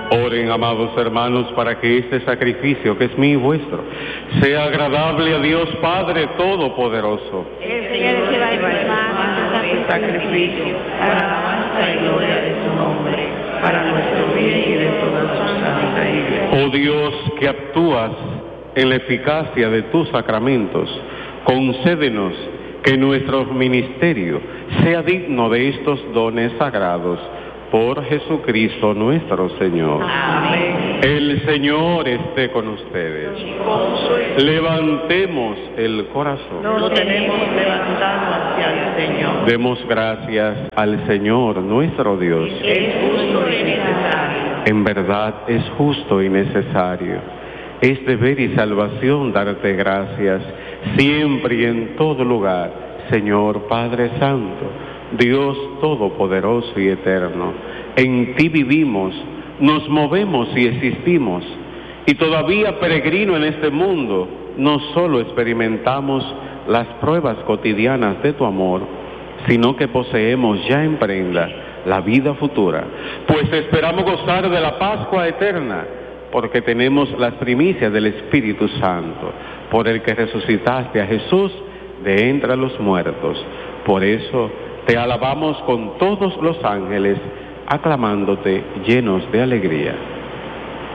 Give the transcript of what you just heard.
Oren, amados hermanos, para que este sacrificio, que es mío y vuestro, sea agradable a Dios Padre Todopoderoso. El Señor se va a llevar este sacrificio para la alabanza y gloria de su nombre, para nuestro bien y de toda su santa Iglesia. Oh Dios, que actúas en la eficacia de tus sacramentos, concédenos que nuestro ministerio sea digno de estos dones sagrados. Por Jesucristo nuestro Señor. Amén. El Señor esté con ustedes. Levantemos el corazón. Lo tenemos levantado hacia el Señor. Demos gracias al Señor nuestro Dios. Es justo y necesario. En verdad es justo y necesario. Es deber y salvación darte gracias, siempre y en todo lugar, Señor Padre Santo, Dios Todopoderoso y Eterno. En ti vivimos, nos movemos y existimos, y todavía peregrino en este mundo, no solo experimentamos las pruebas cotidianas de tu amor, sino que poseemos ya en prenda la vida futura, pues esperamos gozar de la Pascua eterna, porque tenemos las primicias del Espíritu Santo, por el que resucitaste a Jesús de entre los muertos. Por eso te alabamos con todos los ángeles, aclamándote llenos de alegría.